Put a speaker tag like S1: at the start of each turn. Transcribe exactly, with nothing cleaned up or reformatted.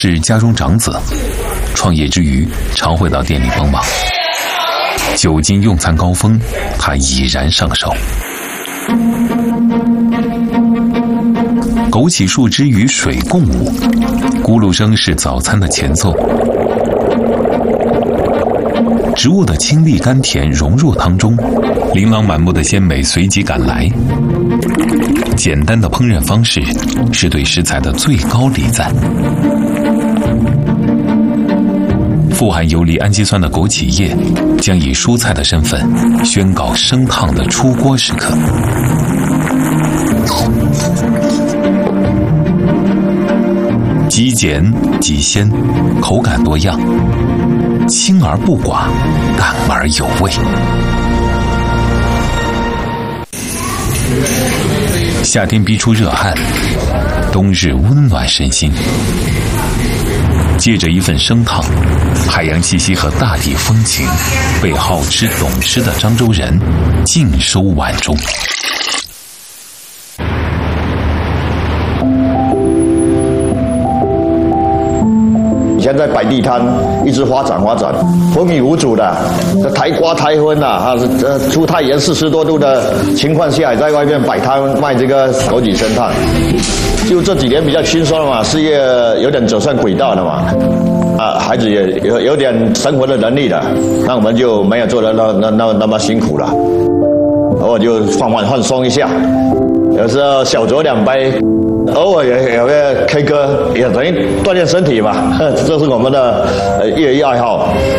S1: 是家中长子，创业之余常会到店里帮忙。酒精用餐高峰，他已然上手。枸杞树枝与水共舞，咕噜声是早餐的前奏。植物的清丽甘甜融入汤中，琳琅满目的鲜美随即赶来。简单的烹饪方式是对食材的最高礼赞。富含游离氨基酸的枸杞叶将以蔬菜的身份宣告升烫的出锅时刻。极简极鲜，口感多样，轻而不寡，淡而有味。夏天逼出热汗，冬日温暖身心。借着一份升烫，海洋气息和大地风情，被好吃懂吃的漳州人尽收碗中。
S2: 以前在摆地摊，一直发展发展，风雨无阻的，台刮台风呐，啊，呃，出太阳四十多度的情况下，在外面摆摊卖这个枸杞升烫，就这几年比较轻松了嘛，事业有点走上轨道了嘛，啊，孩子也有有点生活的能力了，那我们就没有做的那那那那么辛苦了，偶尔就放放放松一下，有时候小酌两杯。偶尔也也会 K 歌，也等于锻炼身体嘛，这是我们的业余爱好。